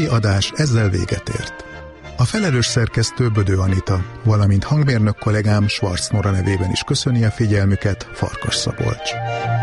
mai adás ezzel véget ért. A felelős szerkesztő Bödő Anita, valamint hangmérnök kollégám Schwarz Nora nevében is köszöni a figyelmüket, Farkas Szabolcs.